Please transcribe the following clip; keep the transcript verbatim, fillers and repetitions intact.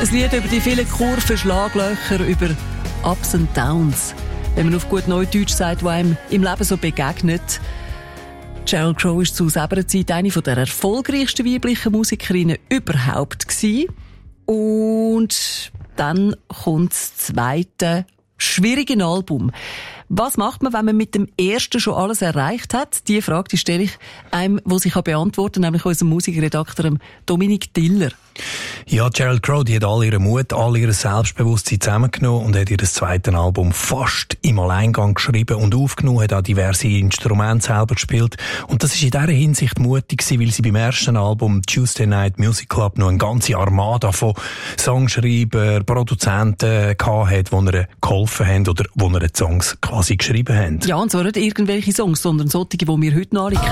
Ein Lied über die vielen Kurven, Schlaglöcher, über Ups and Downs. Wenn man auf gut Neudeutsch sagt, was einem im Leben so begegnet. Sheryl Crow war zu selber Zeit eine der erfolgreichsten weiblichen Musikerinnen überhaupt gewesen. Und dann kommt das zweite schwierige Album. Was macht man, wenn man mit dem ersten schon alles erreicht hat? Die Frage die stelle ich einem, der sich beantworten kann, nämlich unserem Musikredakteur Dominik Diller. Ja, Sheryl Crow, die hat all ihren Mut, all ihr Selbstbewusstsein zusammengenommen und hat ihr das zweite Album fast im Alleingang geschrieben und aufgenommen, hat auch diverse Instrumente selber gespielt. Und das ist in dieser Hinsicht mutig gewesen, weil sie beim ersten Album Tuesday Night Music Club noch eine ganze Armada von Songschreibern, Produzenten gehabt hat, die ihr geholfen haben oder die ihr die Songs quasi geschrieben haben. Ja, und zwar nicht irgendwelche Songs, sondern solche, die wir heute noch alle kennen.